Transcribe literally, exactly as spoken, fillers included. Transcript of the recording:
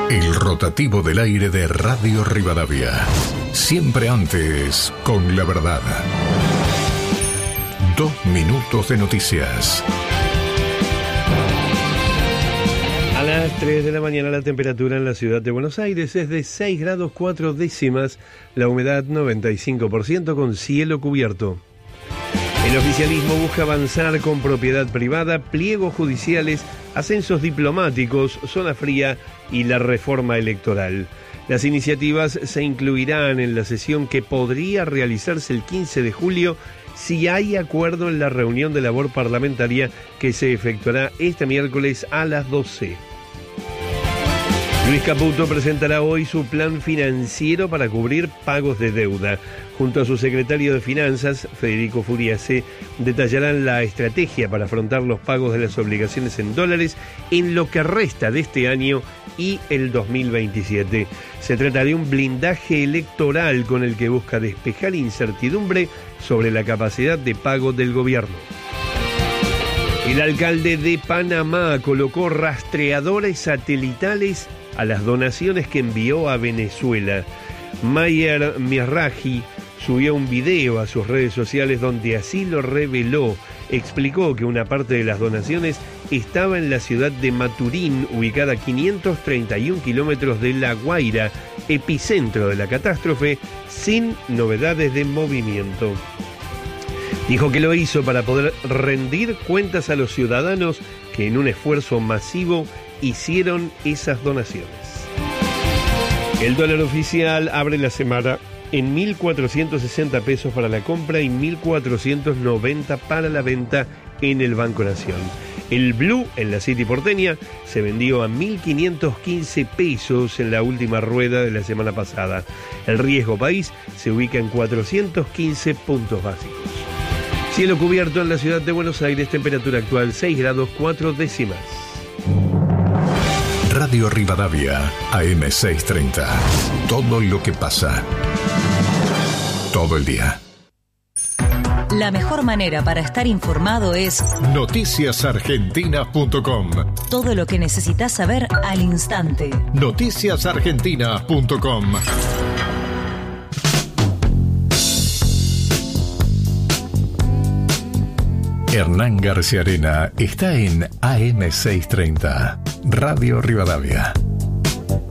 El rotativo del aire de Radio Rivadavia. Siempre antes, con la verdad. Dos minutos de noticias. A las tres de la mañana la temperatura en la ciudad de Buenos Aires es de seis grados cuatro décimas, la humedad noventa y cinco por ciento con cielo cubierto. El oficialismo busca avanzar con propiedad privada, pliegos judiciales, ascensos diplomáticos, zona fría y la reforma electoral. Las iniciativas se incluirán en la sesión que podría realizarse el quince de julio si hay acuerdo en la reunión de labor parlamentaria que se efectuará este miércoles a las doce. Luis Caputo presentará hoy su plan financiero para cubrir pagos de deuda. Junto a su secretario de Finanzas, Federico Furiase, detallarán la estrategia para afrontar los pagos de las obligaciones en dólares en lo que resta de este año y el dos mil veintisiete. Se trata de un blindaje electoral con el que busca despejar incertidumbre sobre la capacidad de pago del gobierno. El alcalde de Panamá colocó rastreadores satelitales a las donaciones que envió a Venezuela. Mayer Miraji subió un video a sus redes sociales donde así lo reveló. Explicó que una parte de las donaciones estaba en la ciudad de Maturín, ubicada a quinientos treinta y un kilómetros de La Guaira, epicentro de la catástrofe, sin novedades de movimiento. Dijo que lo hizo para poder rendir cuentas a los ciudadanos que en un esfuerzo masivo hicieron esas donaciones. El dólar oficial abre la semana en mil cuatrocientos sesenta pesos para la compra y mil cuatrocientos noventa para la venta en el Banco Nación. El Blue en la City porteña se vendió a mil quinientos quince pesos en la última rueda de la semana pasada. El riesgo país se ubica en cuatrocientos quince puntos básicos. Cielo cubierto en la ciudad de Buenos Aires, temperatura actual seis grados cuatro décimas. Radio Rivadavia, A M seiscientos treinta. Todo lo que pasa. Todo el día. La mejor manera para estar informado es noticias argentinas punto com. Todo lo que necesitas saber al instante. noticias argentinas punto com. Hernán García Arena está en A M seiscientos treinta, Radio Rivadavia.